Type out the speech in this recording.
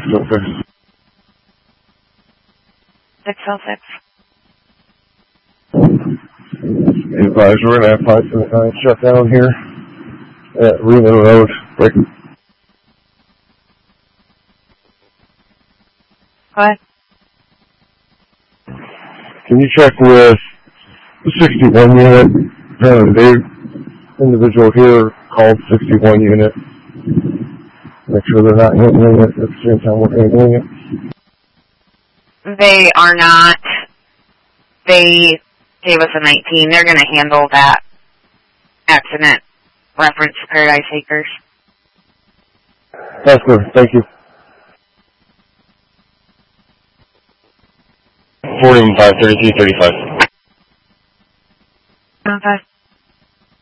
606. 606. Advise we're going to have 579 shut down here at Reno Road. Go ahead. Can you check with the 61 unit? The individual here called 61 unit. Make sure they're not handling it at the same time we're handling it. They are not. They gave us a 19. They're going to handle that accident reference to Paradise Acres. That's good. Thank you. 453335. Okay.